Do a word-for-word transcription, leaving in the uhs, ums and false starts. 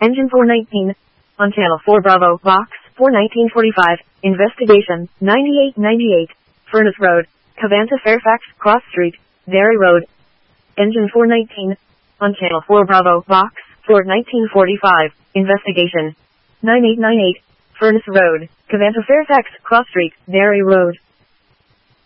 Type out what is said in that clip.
Engine four nineteen. On Channel four Bravo, Box four nineteen forty-five. Investigation, ninety-eight ninety-eight. Furnace Road, Cavanta Fairfax, Cross Street, Derry Road. Engine four nineteen. On Channel four Bravo, Box four nineteen forty-five. Investigation, ninety-eight ninety-eight. Furnace Road, Cavanta Fairfax, Cross Street, Derry Road.